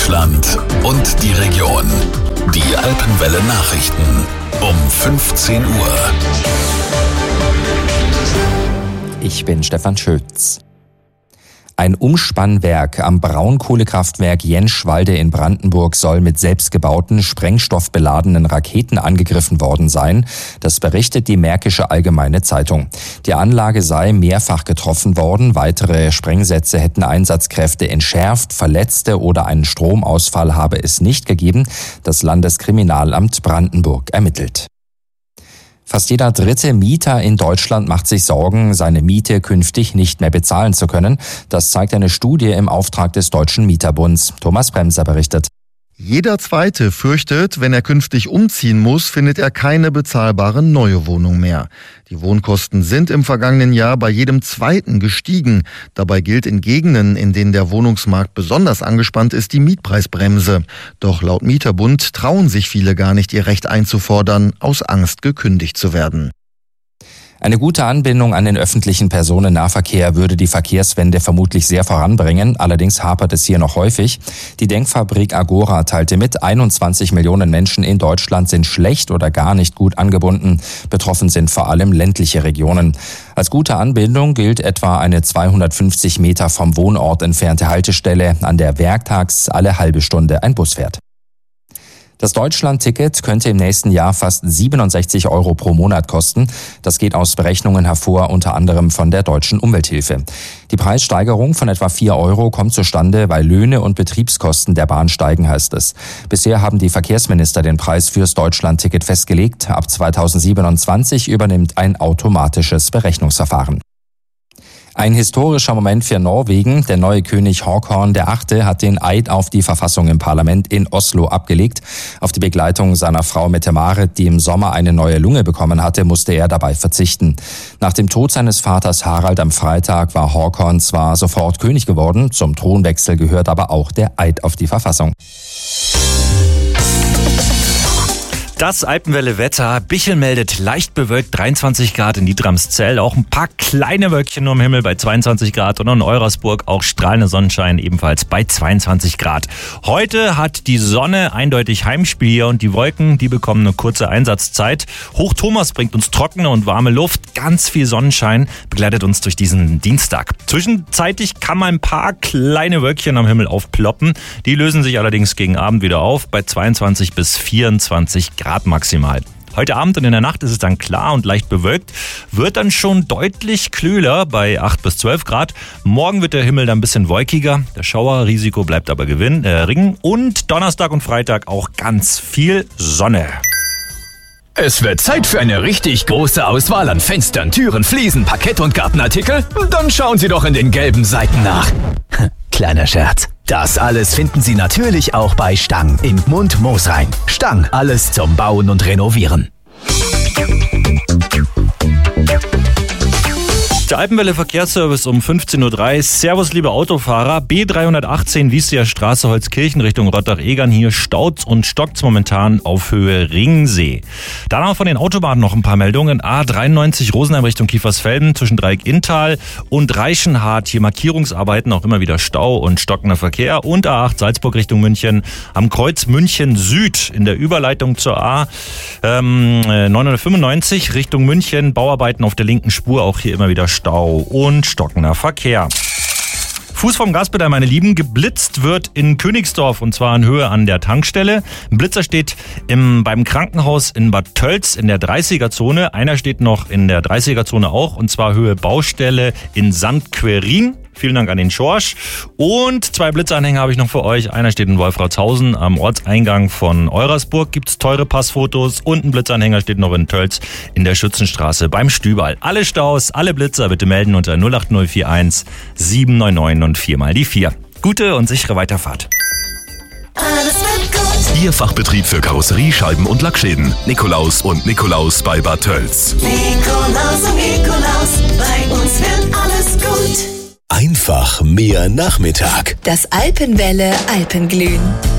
Deutschland und die Region. Die Alpenwelle Nachrichten um 15 Uhr. Ich bin Stefan Schütz. Ein Umspannwerk am Braunkohlekraftwerk Jentschwalde in Brandenburg soll mit selbstgebauten, sprengstoffbeladenen Raketen angegriffen worden sein. Das berichtet die Märkische Allgemeine Zeitung. Die Anlage sei mehrfach getroffen worden. Weitere Sprengsätze hätten Einsatzkräfte entschärft. Verletzte oder einen Stromausfall habe es nicht gegeben. Das Landeskriminalamt Brandenburg ermittelt. Fast jeder dritte Mieter in Deutschland macht sich Sorgen, seine Miete künftig nicht mehr bezahlen zu können. Das zeigt eine Studie im Auftrag des Deutschen Mieterbunds. Thomas Bremser berichtet. Jeder Zweite fürchtet, wenn er künftig umziehen muss, findet er keine bezahlbare neue Wohnung mehr. Die Wohnkosten sind im vergangenen Jahr bei jedem Zweiten gestiegen. Dabei gilt in Gegenden, in denen der Wohnungsmarkt besonders angespannt ist, die Mietpreisbremse. Doch laut Mieterbund trauen sich viele gar nicht, ihr Recht einzufordern, aus Angst gekündigt zu werden. Eine gute Anbindung an den öffentlichen Personennahverkehr würde die Verkehrswende vermutlich sehr voranbringen. Allerdings hapert es hier noch häufig. Die Denkfabrik Agora teilte mit, 21 Millionen Menschen in Deutschland sind schlecht oder gar nicht gut angebunden. Betroffen sind vor allem ländliche Regionen. Als gute Anbindung gilt etwa eine 250 Meter vom Wohnort entfernte Haltestelle, an der werktags alle halbe Stunde ein Bus fährt. Das Deutschland-Ticket könnte im nächsten Jahr fast 67 € pro Monat kosten. Das geht aus Berechnungen hervor, unter anderem von der Deutschen Umwelthilfe. Die Preissteigerung von etwa 4 € kommt zustande, weil Löhne und Betriebskosten der Bahn steigen, heißt es. Bisher haben die Verkehrsminister den Preis fürs Deutschland-Ticket festgelegt. Ab 2027 übernimmt ein automatisches Berechnungsverfahren. Ein historischer Moment für Norwegen. Der neue König Håkon VIII. Hat den Eid auf die Verfassung im Parlament in Oslo abgelegt. Auf die Begleitung seiner Frau Mette-Marit, die im Sommer eine neue Lunge bekommen hatte, musste er dabei verzichten. Nach dem Tod seines Vaters Harald am Freitag war Håkon zwar sofort König geworden, zum Thronwechsel gehört aber auch der Eid auf die Verfassung. Das Alpenwelle-Wetter. Bichl meldet leicht bewölkt 23 Grad in Dietramszell. Auch ein paar kleine Wölkchen nur im Himmel bei 22 Grad. Und in Eurasburg auch strahlender Sonnenschein ebenfalls bei 22 Grad. Heute hat die Sonne eindeutig Heimspiel hier und die Wolken, die bekommen eine kurze Einsatzzeit. Hoch Thomas bringt uns trockene und warme Luft. Ganz viel Sonnenschein begleitet uns durch diesen Dienstag. Zwischenzeitlich kann man ein paar kleine Wölkchen am Himmel aufploppen. Die lösen sich allerdings gegen Abend wieder auf bei 22 bis 24 Grad maximal. Heute Abend und in der Nacht ist es dann klar und leicht bewölkt, wird dann schon deutlich kühler bei 8 bis 12 Grad. Morgen wird der Himmel dann ein bisschen wolkiger, das Schauerrisiko bleibt aber gering und Donnerstag und Freitag auch ganz viel Sonne. Es wird Zeit für eine richtig große Auswahl an Fenstern, Türen, Fliesen, Parkett und Gartenartikel? Dann schauen Sie doch in den gelben Seiten nach. Kleiner Scherz. Das alles finden Sie natürlich auch bei Stang in Gmund-Moosrhein. Stang, alles zum Bauen und Renovieren. Der Alpenwelle Verkehrsservice um 15:03 Uhr. Servus, liebe Autofahrer. B318 Wiesler Straße, Holzkirchen Richtung Rottach-Egern. Hier staut's und stockt's momentan auf Höhe Ringsee. Danach von den Autobahnen noch ein paar Meldungen. A93 Rosenheim Richtung Kiefersfelden zwischen Dreieck-Inntal und Reichenhart. Hier Markierungsarbeiten, auch immer wieder Stau und stockender Verkehr. Und A8 Salzburg Richtung München am Kreuz München Süd in der Überleitung zur A995 Richtung München. Bauarbeiten auf der linken Spur, auch hier immer wieder Stau und stockender Verkehr. Fuß vom Gaspedal, meine Lieben. Geblitzt wird in Königsdorf und zwar in Höhe an der Tankstelle. Ein Blitzer steht beim Krankenhaus in Bad Tölz in der 30er-Zone. Einer steht noch in der 30er-Zone auch und zwar Höhe Baustelle in St. Querin. Vielen Dank an den Schorsch. Und 2 Blitzanhänger habe ich noch für euch. Einer steht in Wolfratshausen am Ortseingang von Eurasburg. Gibt's teure Passfotos. Und ein Blitzanhänger steht noch in Tölz in der Schützenstraße beim Stüberl. Alle Staus, alle Blitzer bitte melden unter 08041 799 und 4 mal die 4. Gute und sichere Weiterfahrt. Alles wird gut. Ihr Fachbetrieb für Karosserie, Scheiben und Lackschäden. Nikolaus und Nikolaus bei Bad Tölz. Nikolaus und Nikolaus, bei uns wird alles gut. Einfach mehr Nachmittag. Das Alpenwelle Alpenglühen.